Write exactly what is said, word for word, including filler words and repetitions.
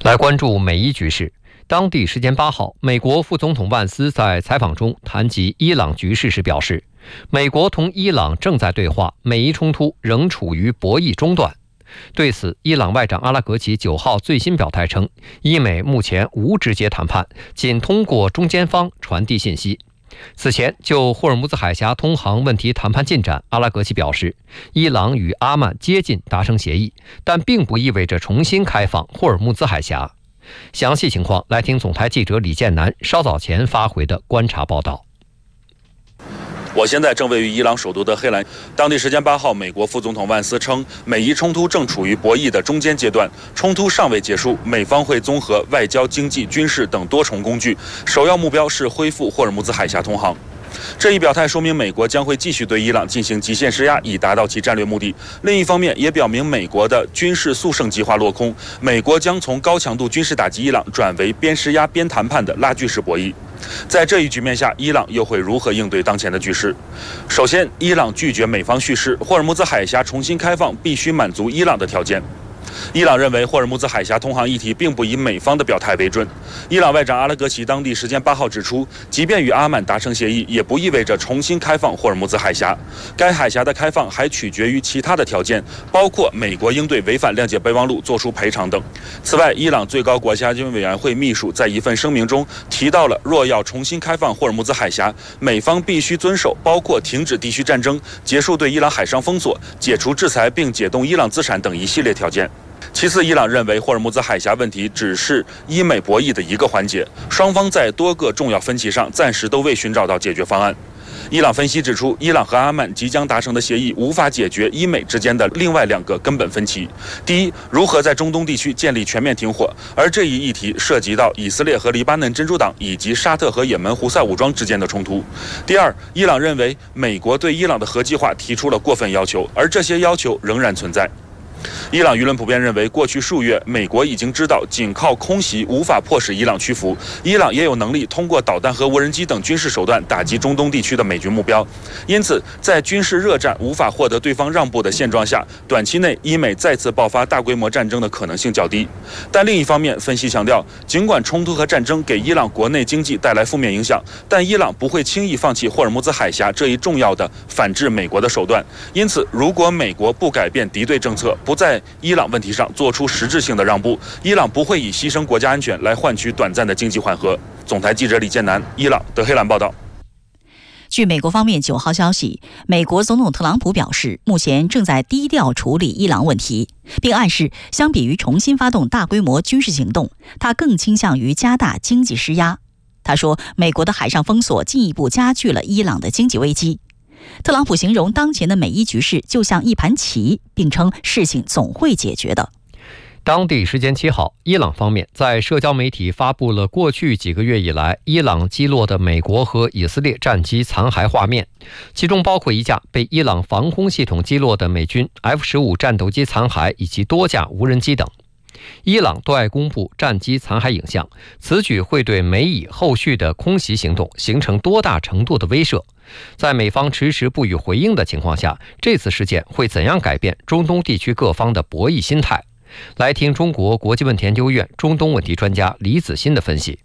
来关注美伊局势。当地时间八号，美国副总统万斯在采访中谈及伊朗局势时表示，美国同伊朗正在对话，美伊冲突仍处于博弈中段。对此，伊朗外长阿拉格齐九号最新表态称，伊美目前无直接谈判，仅通过中间方传递信息。此前就霍尔木兹海峡通航问题谈判进展，阿拉格齐表示，伊朗与阿曼接近达成协议，但并不意味着重新开放霍尔木兹海峡。详细情况来听总台记者李建南稍早前发回的观察报道。 我现在正位于伊朗首都的黑兰。当地时间八号，美国副总统万斯称，美伊冲突正处于博弈的中间阶段，冲突尚未结束，美方会综合外交、经济、军事等多重工具，首要目标是恢复霍尔木兹海峡通航。这一表态说明美国将会继续对伊朗进行极限施压，以达到其战略目的。另一方面，也表明美国的军事速胜计划落空，美国将从高强度军事打击伊朗转为边施压边谈判的拉锯式博弈。在这一局面下，伊朗又会如何应对当前的局势？首先，伊朗拒绝美方叙事，霍尔木兹海峡重新开放必须满足伊朗的条件。伊朗认为霍尔木兹海峡通航议题并不以美方的表态为准。伊朗外长阿拉格齐当地时间八号指出，即便与阿曼达成协议，也不意味着重新开放霍尔木兹海峡。该海峡的开放还取决于其他的条件，包括美国应对违反谅解备忘录作出赔偿等。此外，伊朗最高国家安全委员会秘书在一份声明中提到了，若要重新开放霍尔木兹海峡，美方必须遵守包括停止地区战争、结束对伊朗海上封锁、解除制裁并解冻伊朗资产等一系列条件。其次，伊朗认为霍尔木兹海峡问题只是伊美博弈的一个环节，双方在多个重要分歧上暂时都未寻找到解决方案。伊朗分析指出，伊朗和阿曼即将达成的协议无法解决伊美之间的另外两个根本分歧。第一，如何在中东地区建立全面停火，而这一议题涉及到以色列和黎巴嫩真主党以及沙特和也门胡塞武装之间的冲突。第二，伊朗认为美国对伊朗的核计划提出了过分要求，而这些要求仍然存在。伊朗舆论普遍认为，过去数月，美国已经知道仅靠空袭无法迫使伊朗屈服，伊朗也有能力通过导弹和无人机等军事手段打击中东地区的美军目标。因此，在军事热战无法获得对方让步的现状下，短期内伊美再次爆发大规模战争的可能性较低。但另一方面，分析强调，尽管冲突和战争给伊朗国内经济带来负面影响，但伊朗不会轻易放弃霍尔木兹海峡这一重要的反制美国的手段。因此，如果美国不改变敌对政策，不在伊朗问题上做出实质性的让步，伊朗不会以牺牲国家安全来换取短暂的经济缓和。总台记者李建南，伊朗德黑兰报道。 据美国方面九号消息，美国总统特朗普表示，目前正在低调处理伊朗问题，并暗示相比于重新发动大规模军事行动，他更倾向于加大经济施压。他说，美国的海上封锁进一步加剧了伊朗的经济危机。特朗普形容当前的美伊局势就像一盘棋，并称事情总会解决的。 当地时间七号，伊朗方面在社交媒体发布了过去几个月以来伊朗击落的美国和以色列战机残骸画面，其中包括一架被伊朗防空系统击落的美军 F 十五 战斗机残骸以及多架无人机等。伊朗对外公布战机残骸影像，此举会对美以后续的空袭行动形成多大程度的威慑？在美方迟迟不予回应的情况下，这次事件会怎样改变中东地区各方的博弈心态？来听中国国际问题研究院中东问题专家李子欣的分析。